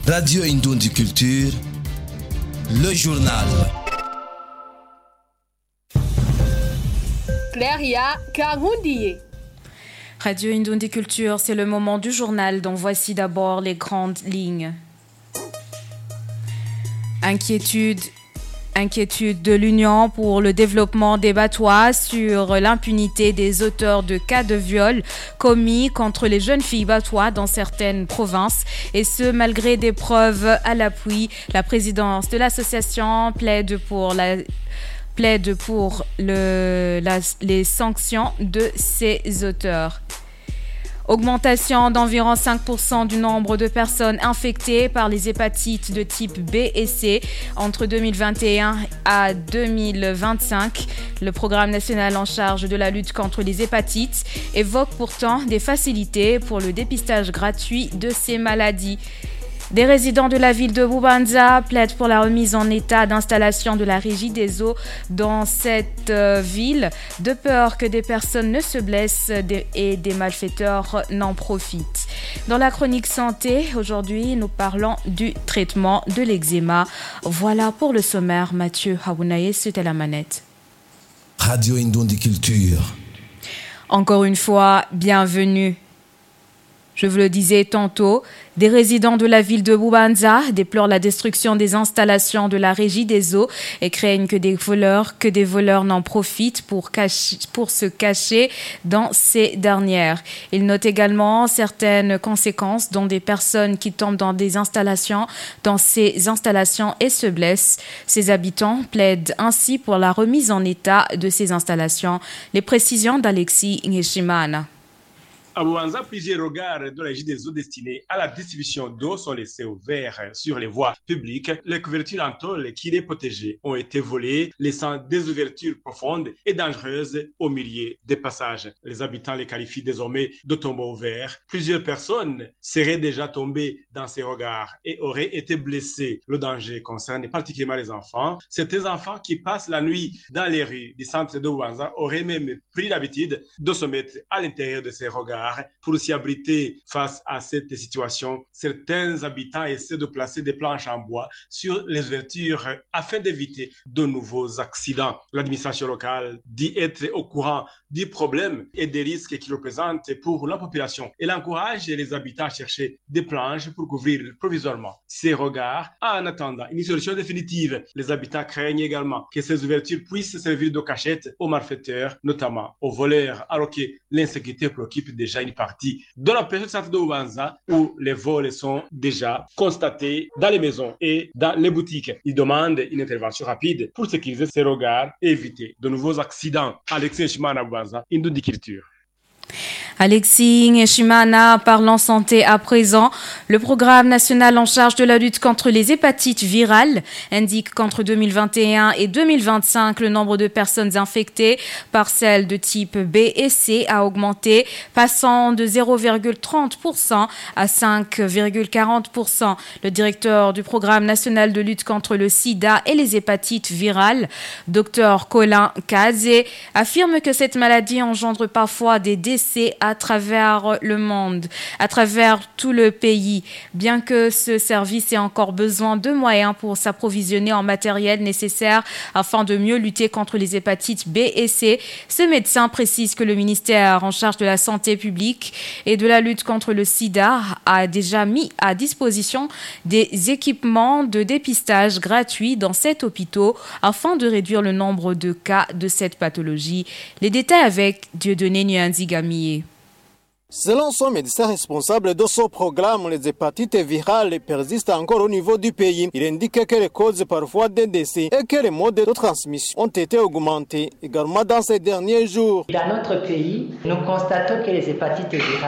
Radio Indoundi Culture, le journal. Claria Karoundi. Radio Indoundi Culture, c'est le moment du journal dont voici d'abord les grandes lignes. Inquiétude de l'Union pour le développement débattoir sur l'impunité des auteurs de cas de viol commis contre les jeunes filles batois dans certaines provinces, et ce malgré des preuves à l'appui. La présidence de l'association plaide pour les sanctions de ces auteurs. Augmentation d'environ 5% du nombre de personnes infectées par les hépatites de type B et C entre 2021 à 2025. Le programme national en charge de la lutte contre les hépatites évoque pourtant des facilités pour le dépistage gratuit de ces maladies. Des résidents de la ville de Bubanza plaident pour la remise en état d'installation de la régie des eaux dans cette ville, de peur que des personnes ne se blessent et des malfaiteurs n'en profitent. Dans la chronique santé, aujourd'hui, nous parlons du traitement de l'eczéma. Voilà pour le sommaire. Mathieu Haounaye, c'était la manette. Radio Indoundi Culture. Encore une fois, bienvenue. Je vous le disais tantôt, des résidents de la ville de Bubanza déplorent la destruction des installations de la régie des eaux et craignent que des voleurs n'en profitent pour se cacher dans ces dernières. Ils notent également certaines conséquences, dont des personnes qui tombent dans ces installations et se blessent. Ces habitants plaident ainsi pour la remise en état de ces installations. Les précisions d'Alexis Ngeshimana. À Bubanza, plusieurs regards de la régie des eaux destinés à la distribution d'eau sont laissés ouverts sur les voies publiques. Les couvertures en tôle qui les protégeaient ont été volées, laissant des ouvertures profondes et dangereuses au milieu des passages. Les habitants les qualifient désormais de tombeaux ouverts. Plusieurs personnes seraient déjà tombées dans ces regards et auraient été blessées. Le danger concerne particulièrement les enfants. Certains enfants qui passent la nuit dans les rues du centre de Bubanza auraient même pris l'habitude de se mettre à l'intérieur de ces regards. Pour s'y abriter face à cette situation, certains habitants essaient de placer des planches en bois sur les ouvertures afin d'éviter de nouveaux accidents. L'administration locale dit être au courant du problème et des risques qu'il représente pour la population. Elle encourage les habitants à chercher des planches pour couvrir provisoirement ces regards en attendant une solution définitive. Les habitants craignent également que ces ouvertures puissent servir de cachette aux malfaiteurs, notamment aux voleurs, alors que l'insécurité préoccupe déjà une partie de la période centre de Bubanza où les vols sont déjà constatés dans les maisons et dans les boutiques. Ils demandent une intervention rapide pour sécuriser ces regards et éviter de nouveaux accidents. Alexis Chimana, Bubanza, Indoundi Culture. Alexis Ngeshimana, parlant santé à présent. Le programme national en charge de la lutte contre les hépatites virales indique qu'entre 2021 et 2025, le nombre de personnes infectées par celles de type B et C a augmenté, passant de 0,30% à 5,40%. Le directeur du programme national de lutte contre le sida et les hépatites virales, Dr Colin Kazé, affirme que cette maladie engendre parfois des décès à travers le monde, à travers tout le pays. Bien que ce service ait encore besoin de moyens pour s'approvisionner en matériel nécessaire afin de mieux lutter contre les hépatites B et C, ce médecin précise que le ministère en charge de la santé publique et de la lutte contre le sida a déjà mis à disposition des équipements de dépistage gratuits dans 7 hôpitaux afin de réduire le nombre de cas de cette pathologie. Les détails avec Dieudonné Nyanzigamié. Selon son médecin responsable de ce programme, les hépatites virales persistent encore au niveau du pays. Il indique que les causes parfois des décès et que les modes de transmission ont été augmentés également dans ces derniers jours. Dans notre pays, nous constatons que les hépatites virales